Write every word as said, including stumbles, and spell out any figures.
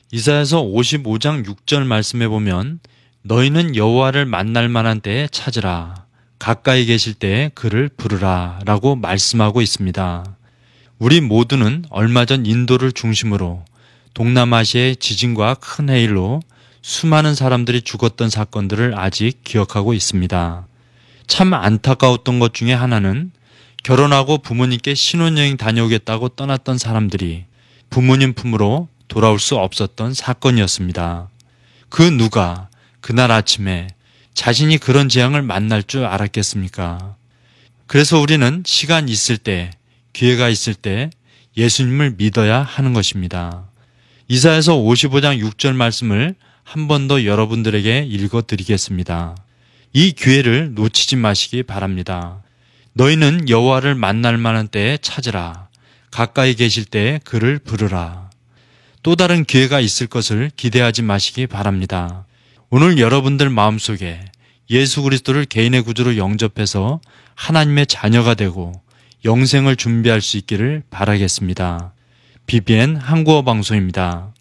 이사야서 오십오 장 육 절 말씀해 보면 너희는 여호와를 만날 만한 때에 찾으라. 가까이 계실 때에 그를 부르라 라고 말씀하고 있습니다. 우리 모두는 얼마 전 인도를 중심으로 동남아시아의 지진과 큰 해일로 수많은 사람들이 죽었던 사건들을 아직 기억하고 있습니다. 참 안타까웠던 것 중에 하나는 결혼하고 부모님께 신혼여행 다녀오겠다고 떠났던 사람들이 부모님 품으로 돌아올 수 없었던 사건이었습니다. 그 누가 그날 아침에 자신이 그런 재앙을 만날 줄 알았겠습니까? 그래서 우리는 시간 있을 때, 기회가 있을 때 예수님을 믿어야 하는 것입니다. 이사야서 오십오 장 육 절 말씀을 한 번 더 여러분들에게 읽어드리겠습니다. 이 기회를 놓치지 마시기 바랍니다. 너희는 여호와를 만날 만한 때에 찾으라. 가까이 계실 때에 그를 부르라. 또 다른 기회가 있을 것을 기대하지 마시기 바랍니다. 오늘 여러분들 마음속에 예수 그리스도를 개인의 구주로 영접해서 하나님의 자녀가 되고 영생을 준비할 수 있기를 바라겠습니다. 비비엔 한국어 방송입니다.